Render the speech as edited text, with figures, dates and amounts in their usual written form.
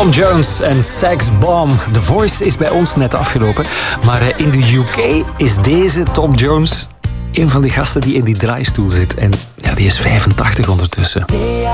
Tom Jones en Sex Bomb. The Voice is bij ons net afgelopen. Maar in de UK is deze Tom Jones een van de gasten die in die draaistoel zit. En ja, die is 85 ondertussen.